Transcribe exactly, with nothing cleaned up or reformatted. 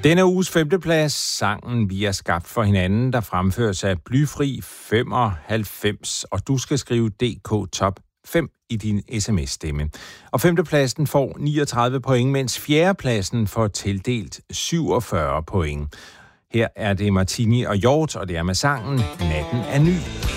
Denne uges femteplads, sangen Vi er skabt for hinanden, der fremføres af Blyfri femoghalvfems, og du skal skrive D K Top fem i din sms-stemme. Og femtepladsen får niogtredive point, mens fjerdepladsen får tildelt syvogfyrre point. Her er det Martini og Hjort, og det er med sangen Natten er ny.